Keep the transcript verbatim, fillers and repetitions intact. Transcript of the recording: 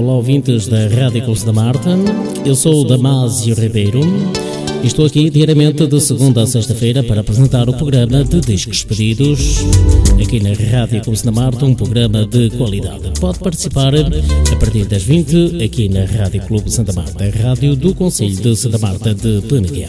olá ouvintes da Rádio Clube da Marta. Eu sou o Damásio Ribeiro e estou aqui diariamente de segunda a sexta-feira para apresentar o programa de Discos Pedidos aqui na Rádio Clube da Marta, um programa de qualidade. Pode participar a partir das vinte aqui na Rádio Clube Santa Marta, a rádio do Concelho de Santa Marta de Peneguel.